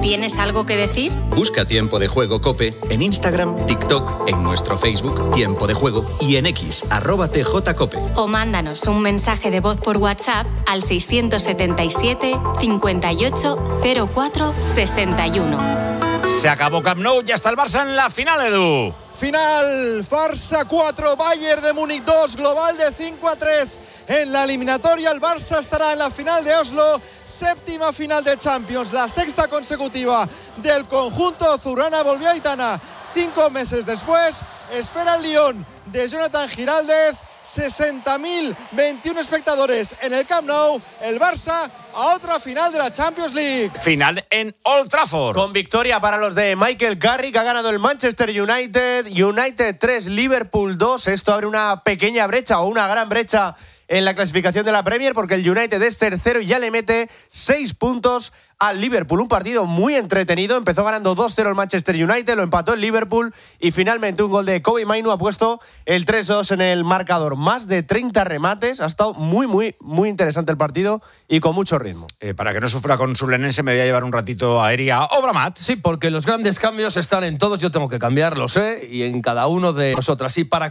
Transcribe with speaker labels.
Speaker 1: ¿Tienes algo que decir?
Speaker 2: Busca Tiempo de Juego COPE en Instagram, TikTok, en nuestro Facebook Tiempo de Juego y en X, @TJCOPE.
Speaker 1: O mándanos un mensaje de voz por WhatsApp al 677 58 04 61.
Speaker 3: Se acabó Camp Nou, ya está el Barça en la final, Edu.
Speaker 4: Final, Barça 4, Bayern de Múnich 2, global de 5-3 en la eliminatoria. El Barça estará en la final de Oslo, séptima final de Champions, la sexta consecutiva del conjunto azulgrana. Volvió a Aitana 5 meses después, espera el Lyon de Jonathan Giraldez. 60.021 espectadores en el Camp Nou. El Barça a otra final de la Champions League.
Speaker 3: Final en Old Trafford.
Speaker 5: Con victoria para los de Michael Carrick, ha ganado el Manchester United. United 3, Liverpool 2. Esto abre una pequeña brecha o una gran brecha en la clasificación de la Premier, porque el United es tercero y ya le mete 6 puntos al Liverpool. Un partido muy entretenido. Empezó ganando 2-0 el Manchester United, lo empató el Liverpool y finalmente un gol de Kobbie Mainoo ha puesto el 3-2 en el marcador. Más de 30 remates. Ha estado muy interesante el partido y con mucho ritmo.
Speaker 3: Para que no sufra con su lenense, me voy a llevar un ratito aérea Obramat.
Speaker 6: Sí, porque los grandes cambios están en todos. Yo tengo que cambiar, lo sé, y en cada uno de nosotras. Y para